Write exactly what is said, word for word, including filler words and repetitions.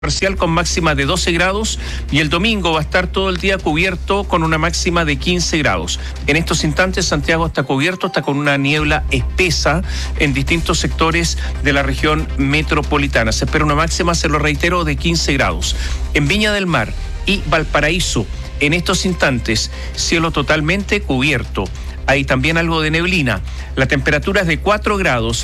Parcial con máxima de doce grados y el domingo va a estar todo el día cubierto con una máxima de quince grados. En estos instantes Santiago está cubierto, está con una niebla espesa en distintos sectores de la región metropolitana. Se espera una máxima, se lo reitero, de quince grados. En Viña del Mar y Valparaíso, en estos instantes, cielo totalmente cubierto. Hay también algo de neblina. La temperatura es de cuatro grados.